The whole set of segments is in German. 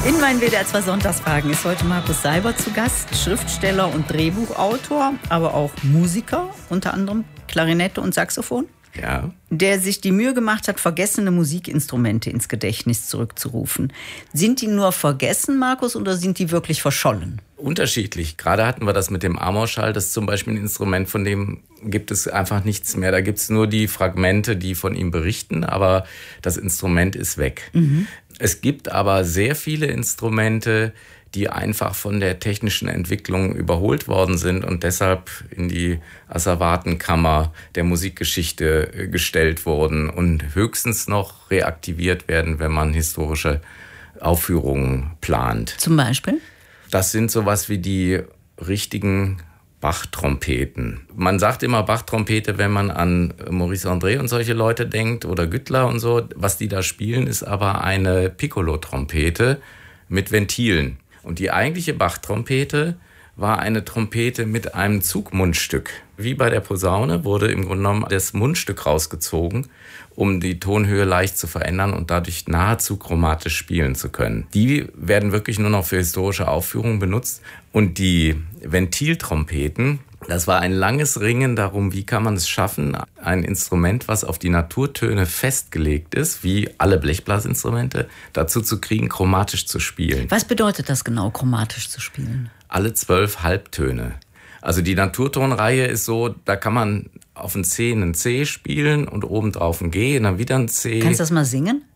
In meinen WDR 2 Sonntagsfragen ist heute Markus Seibert zu Gast, Schriftsteller und Drehbuchautor, aber auch Musiker, unter anderem Klarinette und Saxophon. Ja. Der sich die Mühe gemacht hat, vergessene Musikinstrumente ins Gedächtnis zurückzurufen. Sind die nur vergessen, Markus, oder sind die wirklich verschollen? Unterschiedlich. Gerade hatten wir das mit dem Amorschall. Das ist zum Beispiel ein Instrument, von dem gibt es einfach nichts mehr. Da gibt es nur die Fragmente, die von ihm berichten, aber das Instrument ist weg. Es gibt aber sehr viele Instrumente, die einfach von der technischen Entwicklung überholt worden sind und deshalb in die Asservatenkammer der Musikgeschichte gestellt wurden und höchstens noch reaktiviert werden, wenn man historische Aufführungen plant. Zum Beispiel? Das sind sowas wie die richtigen Bach-Trompeten. Man sagt immer Bach-Trompete, wenn man an Maurice André und solche Leute denkt oder Güttler und so. Was die da spielen, ist aber eine Piccolo-Trompete mit Ventilen. Und die eigentliche Bach-Trompete war eine Trompete mit einem Zugmundstück. Wie bei der Posaune wurde im Grunde genommen das Mundstück rausgezogen, um die Tonhöhe leicht zu verändern und dadurch nahezu chromatisch spielen zu können. Die werden wirklich nur noch für historische Aufführungen benutzt. Und die Ventiltrompeten, das war ein langes Ringen darum, wie kann man es schaffen, ein Instrument, was auf die Naturtöne festgelegt ist, wie alle Blechblasinstrumente, dazu zu kriegen, chromatisch zu spielen. Was bedeutet das genau, chromatisch zu spielen? Alle 12 Halbtöne. Also die Naturtonreihe ist so, da kann man auf ein C einen C spielen und obendrauf ein G und dann wieder ein C. Kannst du das mal singen?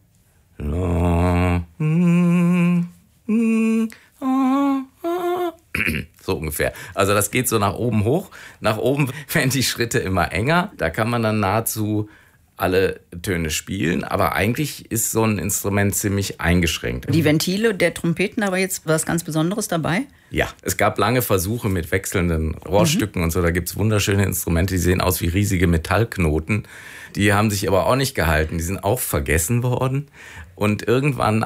So ungefähr. Also das geht so nach oben hoch. Nach oben werden die Schritte immer enger. Da kann man dann nahezu alle Töne spielen. Aber eigentlich ist so ein Instrument ziemlich eingeschränkt. Die Ventile der Trompeten, aber jetzt was ganz Besonderes dabei? Ja, es gab lange Versuche mit wechselnden Rohrstücken und so. Da gibt's wunderschöne Instrumente, die sehen aus wie riesige Metallknoten. Die haben sich aber auch nicht gehalten. Die sind auch vergessen worden. Und irgendwann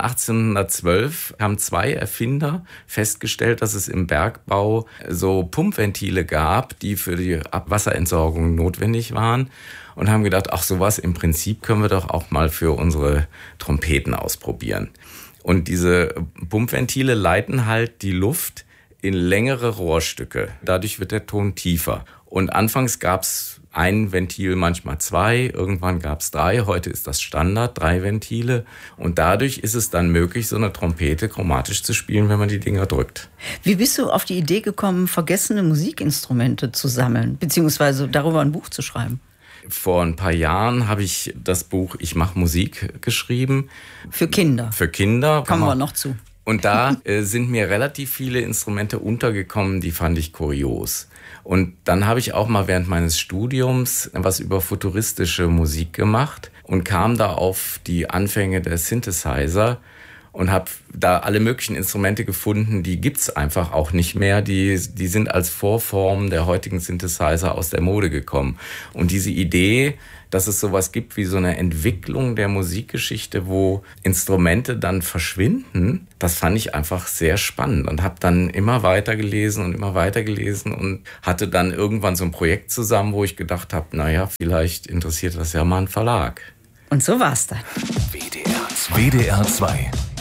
1812 haben 2 Erfinder festgestellt, dass es im Bergbau so Pumpventile gab, die für die Abwasserentsorgung notwendig waren. Und haben gedacht, ach sowas, im Prinzip können wir doch auch mal für unsere Trompeten ausprobieren. Und diese Pumpventile leiten halt die Luft in längere Rohrstücke. Dadurch wird der Ton tiefer. Und anfangs gab's ein Ventil, manchmal 2, irgendwann gab's 3, heute ist das Standard, 3 Ventile. Und dadurch ist es dann möglich, so eine Trompete chromatisch zu spielen, wenn man die Dinger drückt. Wie bist du auf die Idee gekommen, vergessene Musikinstrumente zu sammeln, beziehungsweise darüber ein Buch zu schreiben? Vor ein paar Jahren habe ich das Buch Ich mache Musik geschrieben. Für Kinder? Für Kinder. Kommen wir noch zu. Und da sind mir relativ viele Instrumente untergekommen, die fand ich kurios. Und dann habe ich auch mal während meines Studiums was über futuristische Musik gemacht und kam da auf die Anfänge der Synthesizer und habe da alle möglichen Instrumente gefunden, die gibt's einfach auch nicht mehr. Die sind als Vorform der heutigen Synthesizer aus der Mode gekommen. Und diese Idee, dass es sowas gibt wie so eine Entwicklung der Musikgeschichte, wo Instrumente dann verschwinden, das fand ich einfach sehr spannend und habe dann immer weiter gelesen und hatte dann irgendwann so ein Projekt zusammen, wo ich gedacht habe, naja, vielleicht interessiert das ja mal einen Verlag. Und so war's dann. WDR 2.